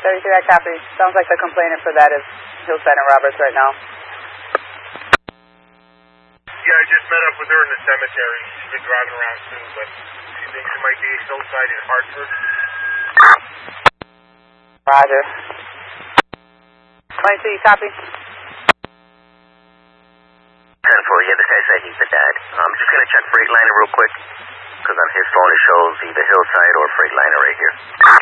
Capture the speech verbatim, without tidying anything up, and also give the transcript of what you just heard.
thirty-three, I copy. Sounds like the complainant for that is Hillside and Roberts right now. Yeah, I just met up with her in the cemetery. She's been driving around too, but she thinks it might be Hillside in Hartford. Roger. twenty-two, you copy? ten four, yeah, this guy said he's the dad. I'm just going to check Freightliner real quick, because on his phone it shows either Hillside or Freightliner right here.